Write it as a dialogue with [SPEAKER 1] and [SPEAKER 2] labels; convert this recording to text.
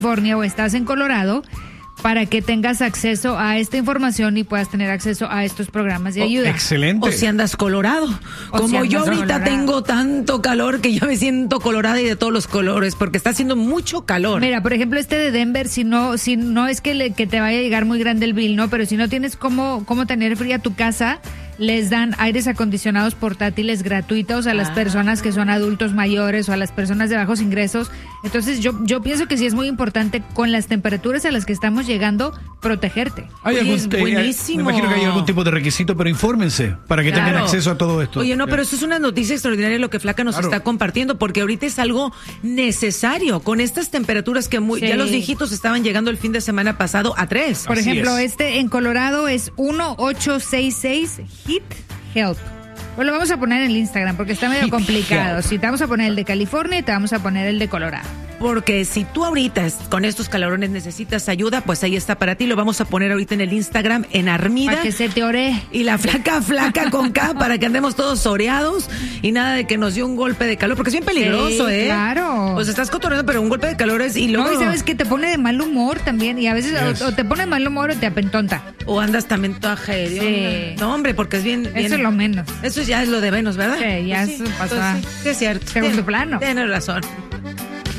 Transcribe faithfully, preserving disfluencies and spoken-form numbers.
[SPEAKER 1] California o estás en Colorado, para que tengas acceso a esta información y puedas tener acceso a estos programas de ayuda.
[SPEAKER 2] Oh, excelente.
[SPEAKER 3] O si andas colorado.
[SPEAKER 1] O
[SPEAKER 3] Como
[SPEAKER 1] si andas
[SPEAKER 3] yo ahorita
[SPEAKER 1] colorado.
[SPEAKER 3] tengo tanto calor que yo me siento colorada y de todos los colores, porque está haciendo mucho calor.
[SPEAKER 1] Mira, por ejemplo, este de Denver, si no, si no es que, le, que te vaya a llegar muy grande el bill, ¿no? Pero si no tienes cómo, cómo tener fría tu casa, les dan aires acondicionados portátiles gratuitos a las
[SPEAKER 3] Ah.
[SPEAKER 1] personas que son adultos mayores o a las personas de bajos ingresos. Entonces yo, yo pienso que sí es muy importante, con las temperaturas a las que estamos llegando, protegerte.
[SPEAKER 2] ¿Hay
[SPEAKER 3] Oye,
[SPEAKER 2] algún,
[SPEAKER 3] es
[SPEAKER 2] eh,
[SPEAKER 3] buenísimo.
[SPEAKER 2] me imagino que hay algún tipo de requisito, pero infórmense para que tengan
[SPEAKER 3] Claro.
[SPEAKER 2] acceso a todo esto.
[SPEAKER 3] Oye, no, pero eso es una noticia extraordinaria lo que Flaca nos
[SPEAKER 2] Claro.
[SPEAKER 3] está compartiendo, porque ahorita es algo necesario con estas temperaturas que muy,
[SPEAKER 1] Sí.
[SPEAKER 3] ya los dígitos estaban llegando el fin de semana pasado a tres.
[SPEAKER 1] Por
[SPEAKER 2] Así
[SPEAKER 1] ejemplo,
[SPEAKER 2] es.
[SPEAKER 1] este en Colorado es uno ocho seis seis HEAT HELP. Pues lo vamos a poner en el Instagram porque está medio
[SPEAKER 2] Heat
[SPEAKER 1] complicado.
[SPEAKER 2] Help.
[SPEAKER 1] Si te vamos a poner el de California y te vamos a poner el de Colorado.
[SPEAKER 3] Porque si tú ahorita es- con estos calorones necesitas ayuda, pues ahí está para ti. Lo vamos a poner ahorita en el Instagram, en Armida.
[SPEAKER 1] Para que se te ore.
[SPEAKER 3] Y la flaca, flaca con K, para que andemos todos soreados y nada de que nos dio un golpe de calor, porque es bien peligroso,
[SPEAKER 1] Sí,
[SPEAKER 3] ¿eh?
[SPEAKER 1] claro.
[SPEAKER 3] Pues estás cotorreando, pero un golpe de calor es y luego...
[SPEAKER 1] No, y sabes que te pone de mal humor también. Y a veces
[SPEAKER 2] Yes.
[SPEAKER 1] o, o te pone de mal humor o te apentonta.
[SPEAKER 3] O andas también toda hedionda.
[SPEAKER 1] Sí.
[SPEAKER 3] No, hombre, porque es bien... bien-
[SPEAKER 1] Eso es lo menos.
[SPEAKER 3] Eso ya es lo de menos, ¿verdad?
[SPEAKER 1] Sí, ya eso pasó a
[SPEAKER 3] Pues sí, sí, es cierto.
[SPEAKER 1] segundo
[SPEAKER 3] Tien-
[SPEAKER 1] plano.
[SPEAKER 3] Tienes razón.